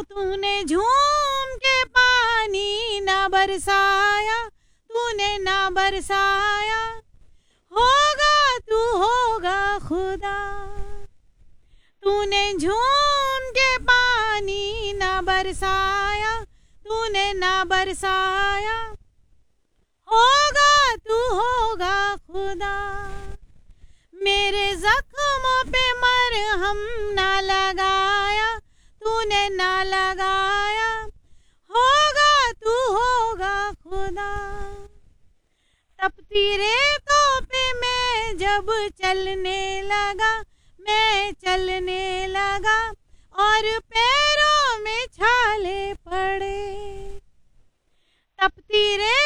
तूने झूम के पानी ना बरसाया, तूने ना बरसाया, होगा तू होगा खुदा। तूने झूम के पानी ना बरसाया, तूने ना बरसाया, होगा तू होगा खुदा। मेरे जख्मों पे मरहम ना लगाया, तूने ना लगाया, होगा तू होगा खुदा। तपती रेतों पे मैं जब चलने लगा, मैं चलने लगा और पैरों में छाले पड़े। तपती